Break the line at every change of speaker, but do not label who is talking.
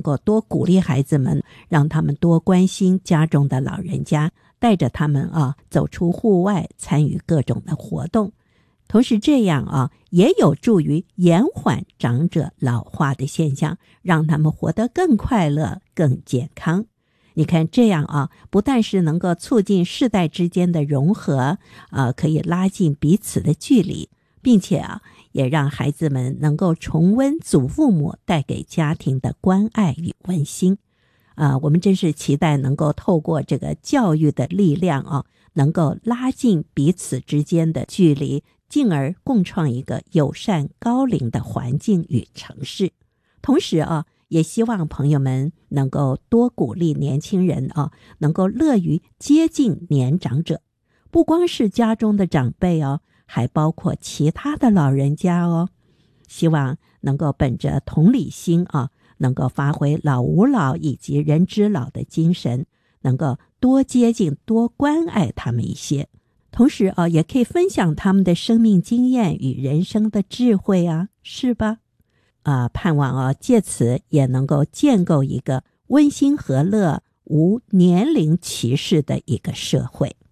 够多鼓励孩子们，让他们多关心家中的老人家，带着他们走出户外，参与各种的活动。同时这样也有助于延缓长者老化的现象，让他们活得更快乐、更健康。你看这样不但是能够促进世代之间的融合，可以拉近彼此的距离，并且也让孩子们能够重温祖父母带给家庭的关爱与温馨。我们真是期待能够透过这个教育的力量能够拉近彼此之间的距离，进而共创一个友善高龄的环境与城市。同时也希望朋友们能够多鼓励年轻人能够乐于接近年长者，不光是家中的长辈还包括其他的老人家希望能够本着同理心能够发挥老吾老以及人之老的精神，能够多接近多关爱他们一些。同时也可以分享他们的生命经验与人生的智慧是吧？盼望借此也能够建构一个温馨和乐、无年龄歧视的一个社会。